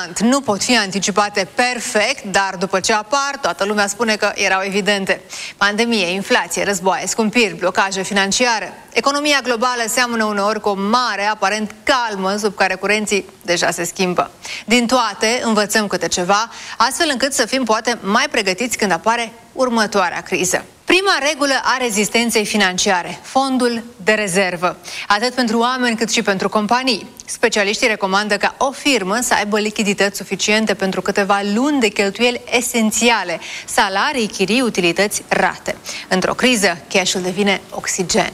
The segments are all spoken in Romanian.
interesant. Nu pot fi anticipate perfect, dar după ce apar, toată lumea spune că erau evidente. Pandemie, inflație, războaie, scumpiri, blocaje financiare. Economia globală seamănă uneori cu o mare, aparent calmă, sub care curenții deja se schimbă. Din toate învățăm câte ceva, astfel încât să fim poate mai pregătiți când apare următoarea criză. Prima regulă a rezistenței financiare, fondul de rezervă, atât pentru oameni cât și pentru companii. Specialiștii recomandă ca o firmă să aibă lichidități suficiente pentru câteva luni de cheltuieli esențiale, salarii, chirii, utilități, rate. Într-o criză, cash-ul devine oxigen.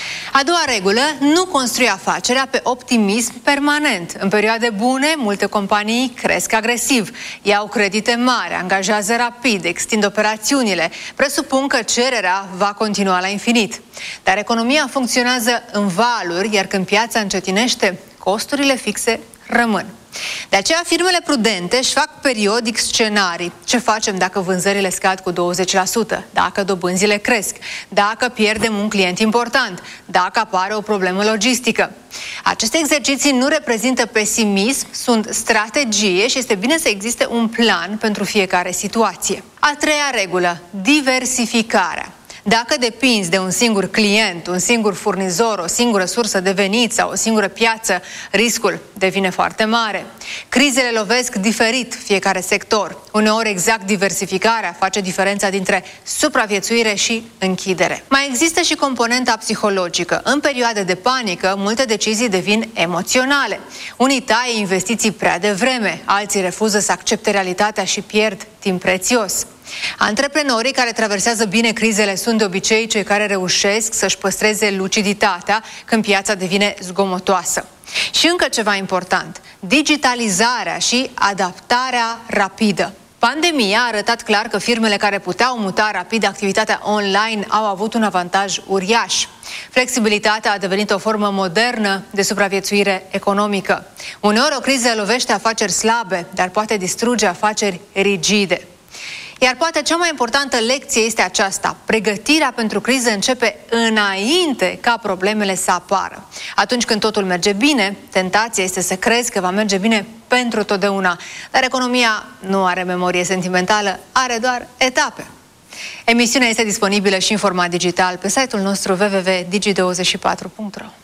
A doua regulă, nu construi afacerea pe optimism permanent. În perioade bune, multe companii cresc agresiv, iau credite mari, angajează rapid, extind operațiunile, presupun că cererea va continua la infinit. Dar economia funcționează în valuri, iar când piața încetinește, costurile fixe rămân. De aceea, firmele prudente își fac periodic scenarii. Ce facem dacă vânzările scad cu 20%? Dacă dobânzile cresc? Dacă pierdem un client important? Dacă apare o problemă logistică? Aceste exerciții nu reprezintă pesimism, sunt strategie și este bine să existe un plan pentru fiecare situație. A treia regulă, diversificarea. Dacă depinzi de un singur client, un singur furnizor, o singură sursă de venit sau o singură piață, riscul devine foarte mare. Crizele lovesc diferit fiecare sector. Uneori exact diversificarea face diferența dintre supraviețuire și închidere. Mai există și componenta psihologică. În perioade de panică, multe decizii devin emoționale. Unii taie investiții prea devreme, alții refuză să accepte realitatea și pierd timp prețios. Antreprenorii care traversează bine crizele sunt de obicei cei care reușesc să-și păstreze luciditatea când piața devine zgomotoasă. Și încă ceva important, digitalizarea și adaptarea rapidă. Pandemia a arătat clar că firmele care puteau muta rapid activitatea online au avut un avantaj uriaș. Flexibilitatea a devenit o formă modernă de supraviețuire economică. Uneori o criză lovește afaceri slabe, dar poate distruge afaceri rigide. Iar poate cea mai importantă lecție este aceasta. Pregătirea pentru criză începe înainte ca problemele să apară. Atunci când totul merge bine, tentația este să crezi că va merge bine pentru totdeauna. Dar economia nu are memorie sentimentală, are doar etape. Emisiunea este disponibilă și în format digital pe site-ul nostru www.digi24.ro.